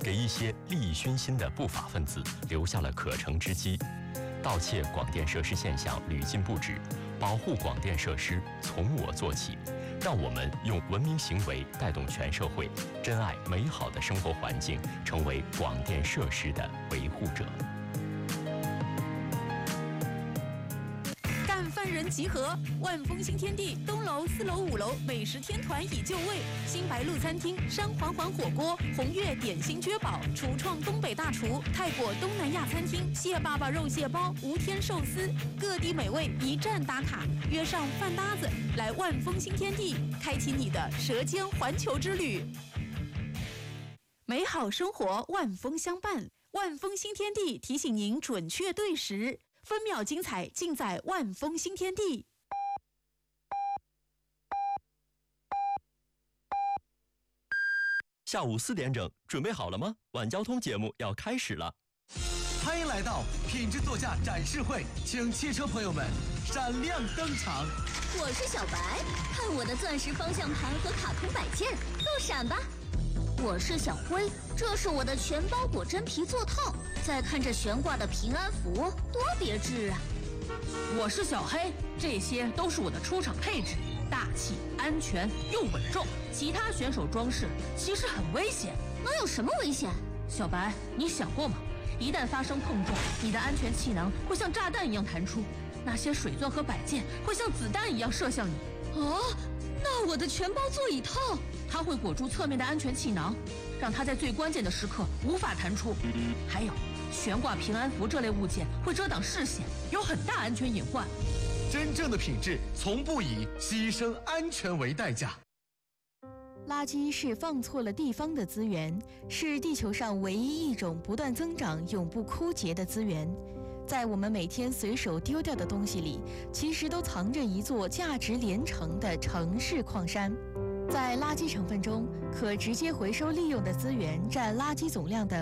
给一些利益熏心的不法分子留下了可乘之机。盗窃广电设施现象屡禁不止，保护广电设施从我做起。让我们用文明行为带动全社会，珍爱美好的生活环境，成为广电设施的维护者。 干饭人集合，万丰新天地东楼、4楼、5楼美食天团已就位，新白鹿餐厅、山环环火锅、红月点心绝宝、厨创东北大厨、泰国东南亚餐厅、蟹爸爸肉蟹包、无天寿司，各地美味一站打卡，约上饭搭子来万丰新天地，开启你的舌尖环球之旅。美好生活万丰相伴，万丰新天地提醒您准确对时。分秒精彩尽在万丰新天地。 下午4点整，准备好了吗？晚交通节目要开始了。 欢迎来到品质座驾展示会，请汽车朋友们闪亮登场。 我是小白，看我的钻石方向盘和卡通摆件，够闪吧？我是小灰，这是我的全包裹真皮座套，再看这悬挂的平安符，多别致啊！ 我是小黑，这些都是我的出场配置，大气、安全又稳重。其他选手装饰其实很危险， 能有什么危险？ 小白，你想过吗？一旦发生碰撞，你的安全气囊会像炸弹一样弹出，那些水钻和摆件会像子弹一样射向你。 哦，那我的全包座椅套， 它会裹住侧面的安全气囊，让它在最关键的时刻无法弹出。还有，悬挂平安符这类物件会遮挡视线，有很大安全隐患。 真正的品质从不以牺牲安全为代价。 垃圾是放错了地方的资源，是地球上唯一一种不断增长、永不枯竭的资源。在我们每天随手丢掉的东西里，其实都藏着一座价值连城的城市矿山。在垃圾成分中，可直接回收利用的资源占垃圾总量的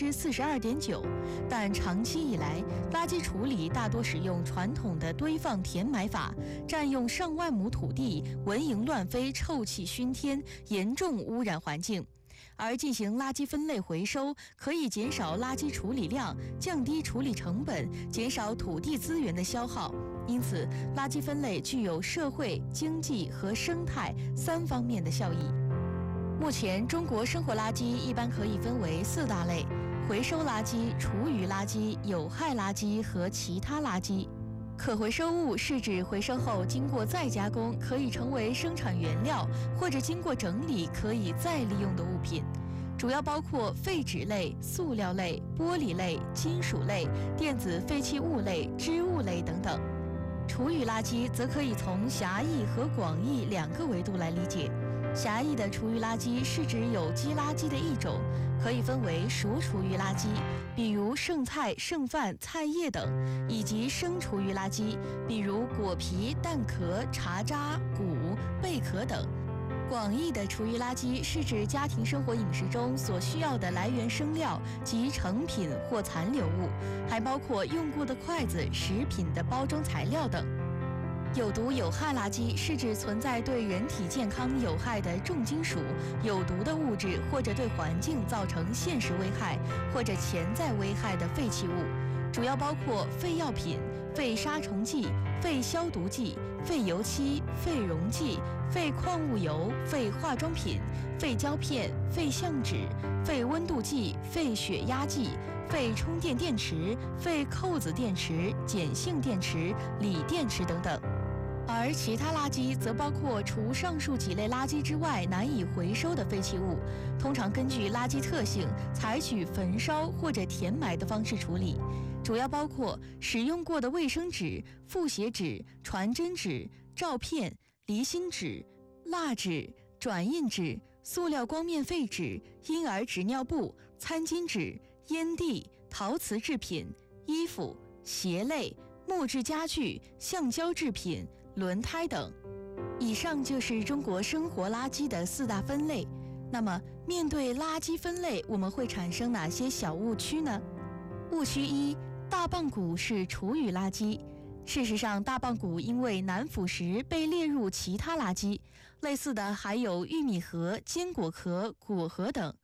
42.9%，但长期以来，垃圾处理大多使用传统的堆放填埋法，占用上万亩土地，蚊蝇乱飞，臭气熏天，严重污染环境。而进行垃圾分类回收，可以减少垃圾处理量，降低处理成本，减少土地资源的消耗。因此，垃圾分类具有社会、经济和生态3方面的效益。目前，中国生活垃圾一般可以分为4大类：回收垃圾、厨余垃圾、有害垃圾和其他垃圾。可回收物是指回收后经过再加工，可以成为生产原料，或者经过整理可以再利用的物品，主要包括废纸类、塑料类、玻璃类、金属类、电子废弃物类、织物类等等。厨余垃圾则可以从狭义和广义2个维度来理解。狭义的厨余垃圾是指有机垃圾的一种，可以分为熟厨余垃圾，比如剩菜、剩饭、菜叶等，以及生厨余垃圾，比如果皮、蛋壳、茶渣、骨、贝壳等。广义的厨余垃圾是指家庭生活饮食中所需要的来源生料及成品或残留物，还包括用过的筷子、食品的包装材料等。有毒有害垃圾是指存在对人体健康有害的重金属、有毒的物质，或者对环境造成现实危害或者潜在危害的废弃物，主要包括废药品、废杀虫剂、废消毒剂、废油漆、废溶剂、废矿物油、废化妆品、废胶片、废相纸、废温度计、废血压计、废充电电池、废扣子电池、碱性电池、锂电池等等。而其他垃圾则包括除上述几类垃圾之外难以回收的废弃物，通常根据垃圾特性采取焚烧或者填埋的方式处理，主要包括使用过的卫生纸、复写纸、传真纸、照片、离心纸、蜡纸、转印纸、塑料光面废纸、婴儿纸尿布、餐巾纸、烟蒂、陶瓷制品、衣服、鞋类、木质家具、橡胶制品、轮胎等。以上就是中国生活垃圾的4大分类。那么，面对垃圾分类，我们会产生哪些小误区呢？误区1：大棒骨是厨余垃圾。事实上，大棒骨因为难腐蚀被列入其他垃圾，类似的还有玉米核、坚果壳、果核等。